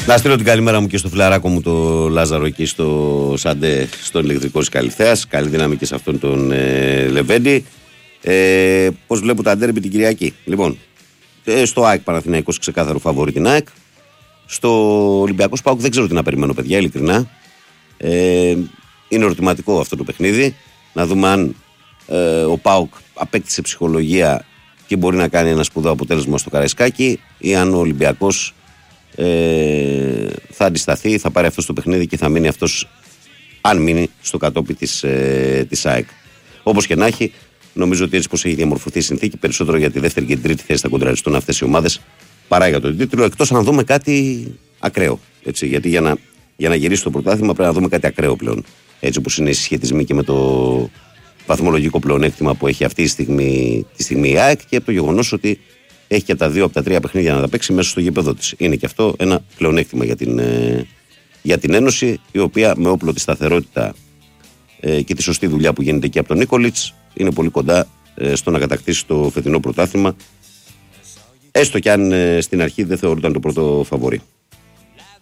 Να στείλω την καλημέρα μου και στο φιλαράκο μου το Λάζαρο εκεί στο Σαντέ, στον ηλεκτρικό της Καλυθέας. Καλή δύναμη και σε αυτόν τον Λεβέντη. Πώς βλέπω τα ντέρμπι την Κυριακή. Λοιπόν, στο ΑΕΚ Παναθηναϊκός ξεκάθαρο φαβορί την ΑΕΚ. Στο Ολυμπιακός ΠΑΟΚ δεν ξέρω τι να περιμένω, παιδιά, ειλικρινά. Είναι ερωτηματικό αυτό το παιχνίδι. Να δούμε αν ο ΠΑΟΚ απέκτησε ψυχολογία και μπορεί να κάνει ένα σπουδαίο αποτέλεσμα στο Καραϊσκάκι, ή αν ο Ολυμπιακός θα αντισταθεί, θα πάρει αυτό το παιχνίδι και θα μείνει αυτός, αν μείνει, στο κατόπι της ΑΕΚ. Όπως και να έχει, νομίζω ότι έτσι πως έχει διαμορφωθεί η συνθήκη, περισσότερο για τη δεύτερη και την τρίτη θέση θα κοντραριστούν αυτές οι ομάδες παρά για τον τίτλο, εκτός αν δούμε κάτι ακραίο. Έτσι, γιατί για να γυρίσει το πρωτάθλημα πρέπει να δούμε κάτι ακραίο πλέον. Έτσι όπως είναι οι συσχετισμοί και με το βαθμολογικό πλεονέκτημα που έχει αυτή τη στιγμή η ΑΕΚ, και από το γεγονός ότι έχει και τα 2 από τα 3 παιχνίδια να τα παίξει μέσα στο γήπεδο της. Είναι και αυτό ένα πλεονέκτημα για την Ένωση, η οποία με όπλο τη σταθερότητα και τη σωστή δουλειά που γίνεται εκεί από τον Νίκολιτς είναι πολύ κοντά στο να κατακτήσει το φετινό πρωτάθλημα, έστω και αν στην αρχή δεν θεωρούταν το πρώτο φαβορί.